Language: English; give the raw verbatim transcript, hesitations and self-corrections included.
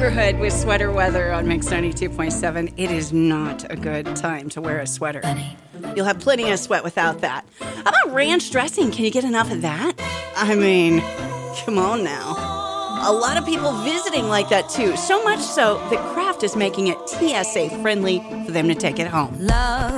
neighborhood with sweater weather on Mix ninety-two point seven. It is not a good time to wear a sweater. You'll have plenty of sweat without that. How about ranch dressing? Can you get enough of that? I mean, come on now. A lot of people visiting like that too. So much so that Kraft is making it T S A friendly for them to take it home. Love.